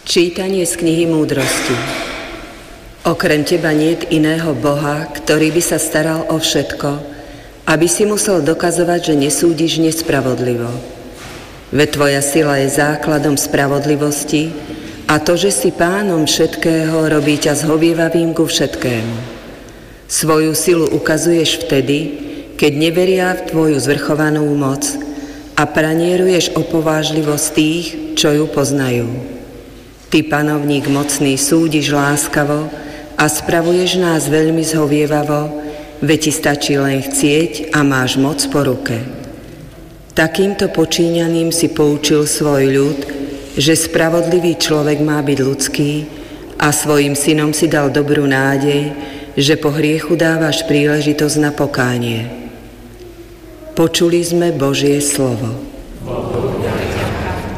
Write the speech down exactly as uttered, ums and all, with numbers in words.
Čítanie z knihy Múdrosti. Okrem teba niet iného Boha, ktorý by sa staral o všetko, aby si musel dokazovať, že nesúdiš nespravodlivo. Veď tvoja sila je základom spravodlivosti a to, že si pánom všetkého, robí ťa zhovievavým ku všetkému. Svoju silu ukazuješ vtedy, keď neveria v tvoju zvrchovanú moc a pranieruješ opovážlivosť tých, čo ju poznajú. Ty, panovník mocný, súdiš láskavo a spravuješ nás veľmi zhovievavo, veď ti stačí len chcieť a máš moc po ruke. Takýmto počíňaním si poučil svoj ľud, že spravodlivý človek má byť ľudský a svojim synom si dal dobrú nádej, že po hriechu dávaš príležitosť na pokánie. Počuli sme Božie slovo.